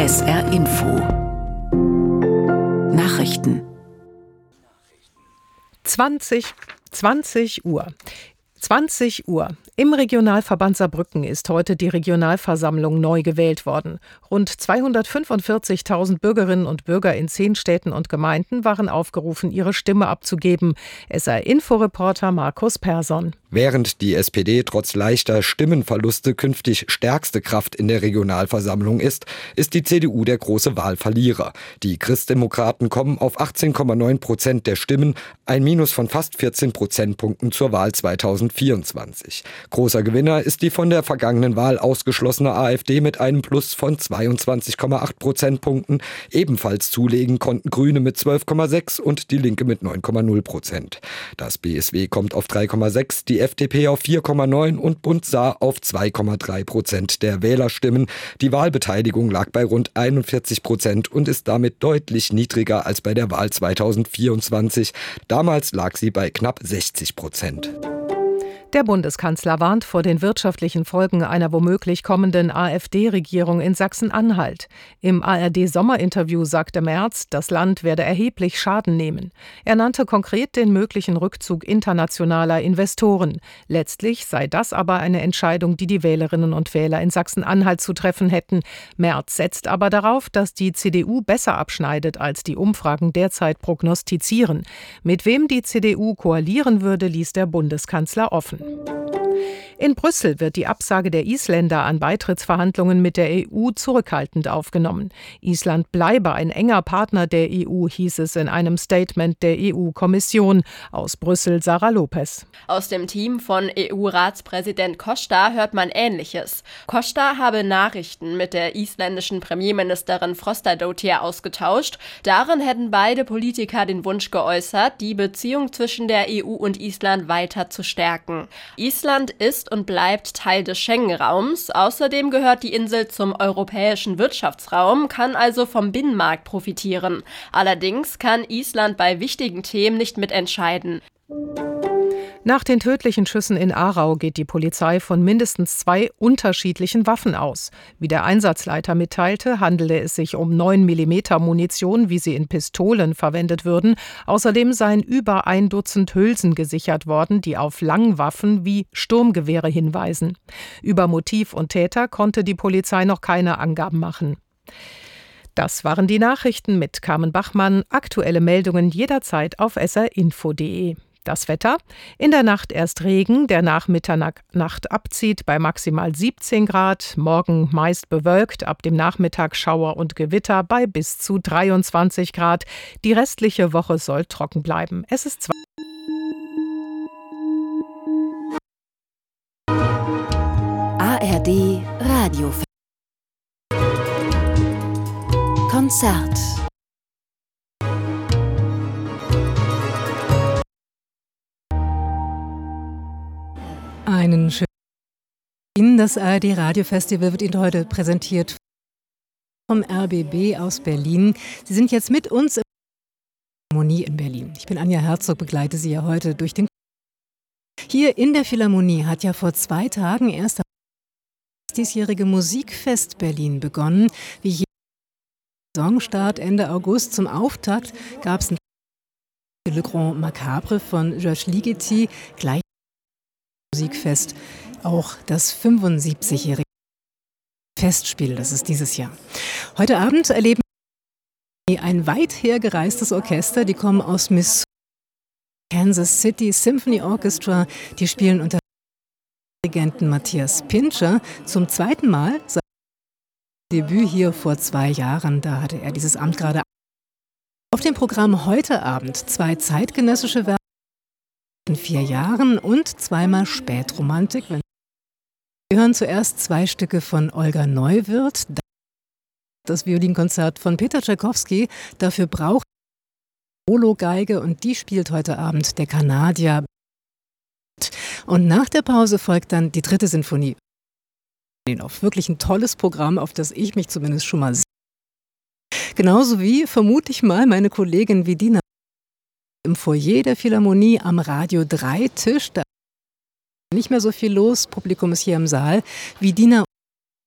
SR Info Nachrichten 20 Uhr. Im Regionalverband Saarbrücken ist heute die Regionalversammlung neu gewählt worden. Rund 245.000 Bürgerinnen und Bürger in 10 Städten und Gemeinden waren aufgerufen, ihre Stimme abzugeben. SR-Info-Reporter Markus Persson. Während die SPD trotz leichter Stimmenverluste künftig stärkste Kraft in der Regionalversammlung ist die CDU der große Wahlverlierer. Die Christdemokraten kommen auf 18,9% der Stimmen, ein Minus von fast 14 Prozentpunkten zur Wahl 2024. Großer Gewinner ist die von der vergangenen Wahl ausgeschlossene AfD mit einem Plus von 22,8 Prozentpunkten. Ebenfalls zulegen konnten Grüne mit 12,6 und die Linke mit 9,0%. Das BSW kommt auf 3,6, die FDP auf 4,9 und Bund Saar auf 2,3% der Wählerstimmen. Die Wahlbeteiligung lag bei rund 41% und ist damit deutlich niedriger als bei der Wahl 2024. Damals lag sie bei knapp 60%. Der Bundeskanzler warnt vor den wirtschaftlichen Folgen einer womöglich kommenden AfD-Regierung in Sachsen-Anhalt. Im ARD-Sommerinterview sagte Merz, das Land werde erheblich Schaden nehmen. Er nannte konkret den möglichen Rückzug internationaler Investoren. Letztlich sei das aber eine Entscheidung, die die Wählerinnen und Wähler in Sachsen-Anhalt zu treffen hätten. Merz setzt aber darauf, dass die CDU besser abschneidet, als die Umfragen derzeit prognostizieren. Mit wem die CDU koalieren würde, ließ der Bundeskanzler offen. In Brüssel wird die Absage der Isländer an Beitrittsverhandlungen mit der EU zurückhaltend aufgenommen. Island bleibe ein enger Partner der EU, hieß es in einem Statement der EU-Kommission. Aus Brüssel Sarah Lopez. Aus dem Team von EU-Ratspräsident Costa hört man Ähnliches. Costa habe Nachrichten mit der isländischen Premierministerin Frostadóttir ausgetauscht. Darin hätten beide Politiker den Wunsch geäußert, die Beziehung zwischen der EU und Island weiter zu stärken. Island ist und bleibt Teil des Schengen-Raums. Außerdem gehört die Insel zum europäischen Wirtschaftsraum, kann also vom Binnenmarkt profitieren. Allerdings kann Island bei wichtigen Themen nicht mitentscheiden. Nach den tödlichen Schüssen in Aarau geht die Polizei von mindestens 2 unterschiedlichen Waffen aus. Wie der Einsatzleiter mitteilte, handele es sich um 9 mm Munition, wie sie in Pistolen verwendet würden. Außerdem seien über 1 Dutzend Hülsen gesichert worden, die auf Langwaffen wie Sturmgewehre hinweisen. Über Motiv und Täter konnte die Polizei noch keine Angaben machen. Das waren die Nachrichten mit Carmen Bachmann. Aktuelle Meldungen jederzeit auf srinfo.de. Das Wetter: in der Nacht erst Regen, der nach Mitternacht abzieht bei maximal 17 Grad. Morgen meist bewölkt, ab dem Nachmittag Schauer und Gewitter bei bis zu 23 Grad. Die restliche Woche soll trocken bleiben. Es ist ARD Radio Konzert. Einen schönen Ihnen. Das ARD Radio Festival wird Ihnen heute präsentiert vom RBB aus Berlin. Sie sind jetzt mit uns in der Philharmonie in Berlin. Ich bin Anja Herzog, begleite Sie ja heute durch den. Hier in der Philharmonie hat ja vor 2 Tagen erst das diesjährige Musikfest Berlin begonnen. Wie hier Saisonstart Ende August zum Auftakt gab es ein Le Grand Macabre von Georges Ligeti, gleich Musikfest, auch das 75-jährige Festspiel, das ist dieses Jahr. Heute Abend erleben wir ein weit hergereistes Orchester, die kommen aus Missouri, Kansas City Symphony Orchestra, die spielen unter Dirigenten Matthias Pintscher zum 2. Mal seit Debüt hier vor 2 Jahren, da hatte er dieses Amt gerade. Auf dem Programm heute Abend 2 zeitgenössische Werke in 4 Jahren und 2-mal Spätromantik. Wir hören zuerst 2 Stücke von Olga Neuwirth, das Violinkonzert von Peter Tschaikowski. Dafür braucht Solo-Geige und die spielt heute Abend der Kanadier. Und nach der Pause folgt dann die 3. Sinfonie. Auf wirklich ein tolles Programm, auf das ich mich zumindest schon mal sehe. Genauso wie, vermute ich mal, meine Kollegin Vidina im Foyer der Philharmonie am Radio 3 Tisch. Da ist nicht mehr so viel los, Publikum ist hier im Saal. Vidina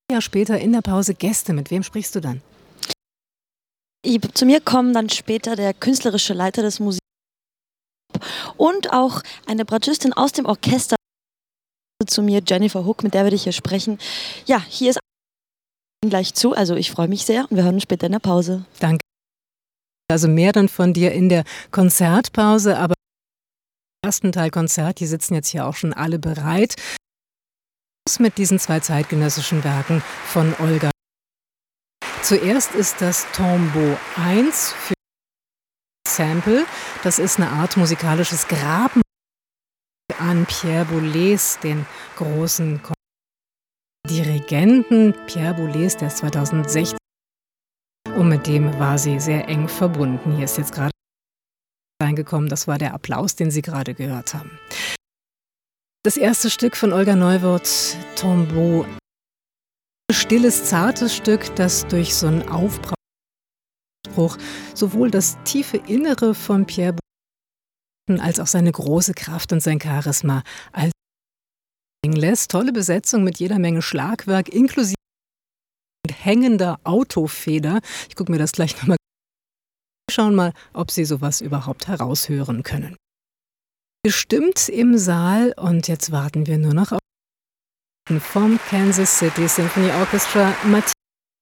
Ja, später in der Pause Gäste. Mit wem sprichst du dann? Zu mir kommen dann später der künstlerische Leiter des Museums und auch eine Bratschistin aus dem Orchester zu mir, Jennifer Hook, mit der werde ich hier sprechen. Ja, hier ist gleich zu, also ich freue mich sehr und wir hören uns später in der Pause. Danke. Also mehr dann von dir in der Konzertpause, aber im ersten Teil Konzert, die sitzen jetzt hier auch schon alle bereit. Mit diesen 2 zeitgenössischen Werken von Olga. Zuerst ist das Tombeau 1 für Sample. Das ist eine Art musikalisches Graben an Pierre Boulez, den großen Dirigenten. Pierre Boulez, der ist 2016 und mit dem war sie sehr eng verbunden. Hier ist jetzt gerade reingekommen, das war der Applaus, den Sie gerade gehört haben. Das erste Stück von Olga Neuwirth, Tombeau. Ein stilles, zartes Stück, das durch so einen Aufbruch sowohl das tiefe Innere von Pierre Boulez als auch seine große Kraft und sein Charisma als lässt. Tolle Besetzung mit jeder Menge Schlagwerk, inklusive hängender Autofeder. Ich gucke mir das gleich nochmal an. Schauen mal, ob Sie sowas überhaupt heraushören können. Bestimmt im Saal und jetzt warten wir nur noch auf vom Kansas City Symphony Orchestra Matthias.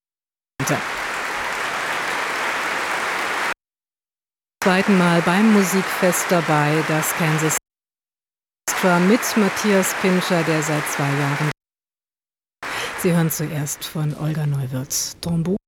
Zweiten Mal beim Musikfest dabei, das Kansas Orchestra mit Matthias Pintscher, der seit 2 Jahren. Sie hören zuerst von Olga Neuwirth Tombeau.